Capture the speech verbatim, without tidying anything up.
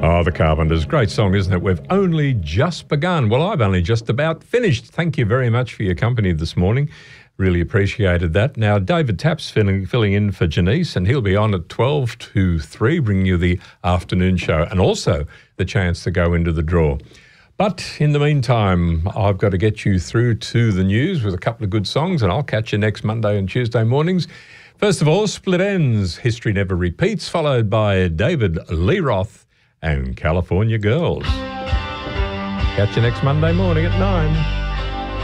Oh, the Carpenters. Great song, isn't it? We've only just begun. Well, I've only just about finished. Thank you very much for your company this morning. Really appreciated that. Now, David Tapp's filling, filling in for Janice, and he'll be on at twelve to three, bringing you the afternoon show and also the chance to go into the draw. But in the meantime, I've got to get you through to the news with a couple of good songs, and I'll catch you next Monday and Tuesday mornings. First of all, Split Enz, History Never Repeats, followed by David Lee Roth and California Girls. Catch you next Monday morning at nine.